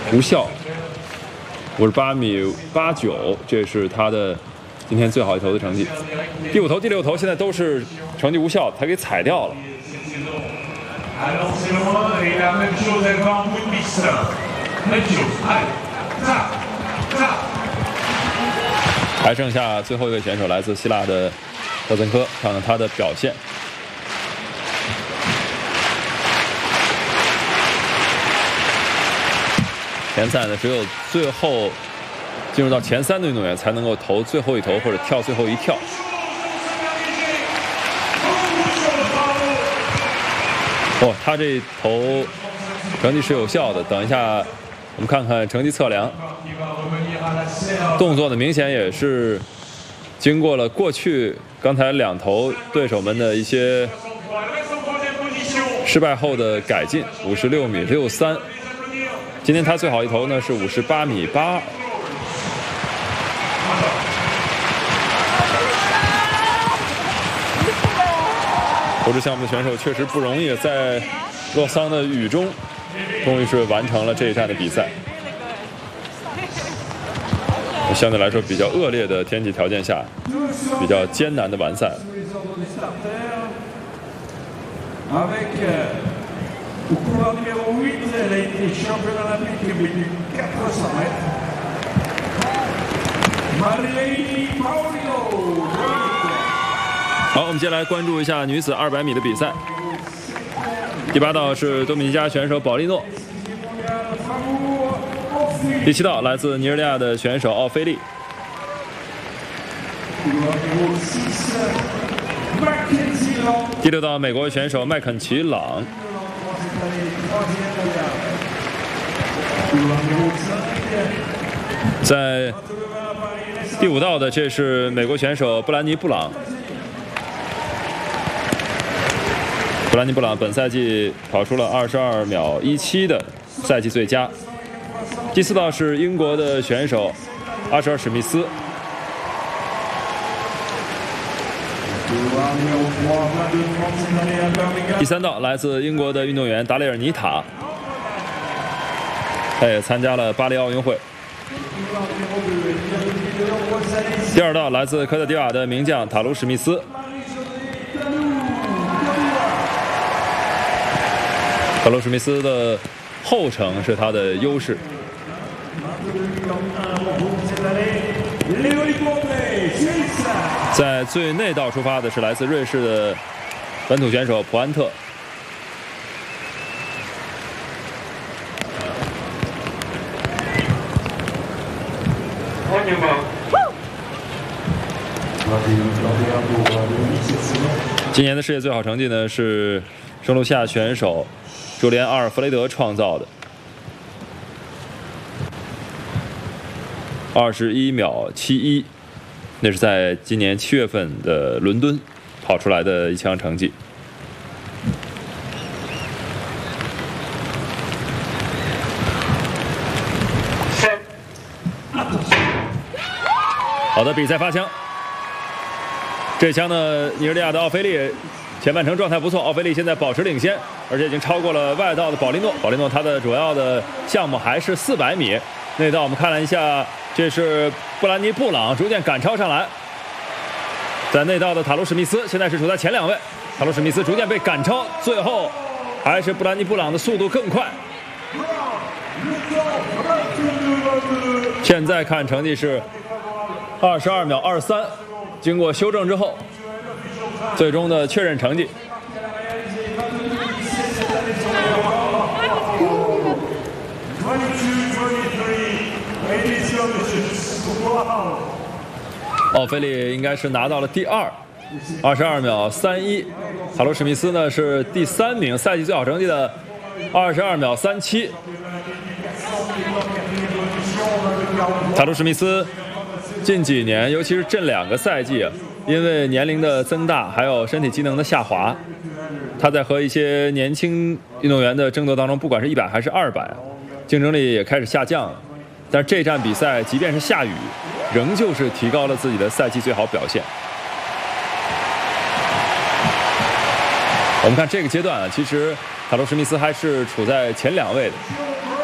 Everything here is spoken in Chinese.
无效，58米89，这是他的今天最好一投的成绩。第5投、第6投现在都是成绩无效，他给踩掉了。还剩下最后一位选手，来自希腊的特森科，看看他的表现。联赛呢，只有最后进入到前3的运动员才能够投最后一投或者跳最后一跳。哦，他这投成绩是有效的。等一下，我们看看成绩测量。动作呢，明显也是经过了过去刚才2投对手们的一些失败后的改进。56米63，今天他最好一投呢是58米82。投掷项目的选手确实不容易，在洛桑的雨中，终于是完成了这一站的比赛。相对来说比较恶劣的天气条件下，比较艰难的完赛。好，我们接下来关注一下女子200米的比赛。第8道是多米尼加选手保利诺。第7道来自尼日利亚的选手奥菲利。第6道美国选手麦肯齐朗。在第5道的这是美国选手布兰妮·布朗。布兰妮·布朗本赛季跑出了22秒17的赛季最佳。第4道是英国的选手阿什尔·史密斯。第3道来自英国的运动员达雷尔·尼塔，他也参加了巴黎奥运会。第2道来自科特迪瓦的名将塔卢·史密斯。塔卢·史密斯的后程是他的优势。在最内道出发的是来自瑞士的本土选手普安特。今年的世界最好成绩呢是圣卢西亚选手朱连·阿尔弗雷德创造的21秒71，那是在今年7月份的伦敦跑出来的一项成绩。好的，比赛发枪。这枪呢，尼日利亚的奥菲利前半程状态不错，奥菲利现在保持领先，而且已经超过了外道的保利诺。保利诺他的主要的项目还是400米。内道我们看了一下，这是布兰妮·布朗逐渐赶超上来。在内道的塔卢·史密斯现在是处在前2位，塔卢·史密斯逐渐被赶超，最后还是布兰妮·布朗的速度更快。现在看成绩是22秒23，经过修正之后，最终的确认成绩。奥菲利应该是拿到了第2，22秒31。塔卢·史密斯呢是第3名，赛季最好成绩的22秒37。塔卢·史密斯近几年，尤其是这2个赛季，因为年龄的增大，还有身体机能的下滑，他在和一些年轻运动员的争夺当中，不管是100还是200，竞争力也开始下降了。但是这站比赛，即便是下雨，仍旧是提高了自己的赛季最好表现。我们看这个阶段啊，其实塔卢·史密斯还是处在前2位的。